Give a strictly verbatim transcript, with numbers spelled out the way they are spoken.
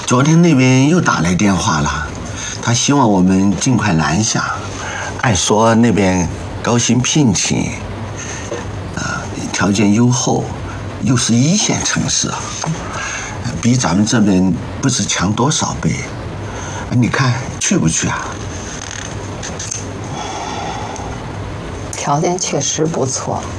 昨天那边又打来电话了，他希望我们尽快南下。按说那边高薪聘请，啊，条件优厚，又是一线城市，比咱们这边不知强多少倍。你看去不去啊？ 条件确实不错。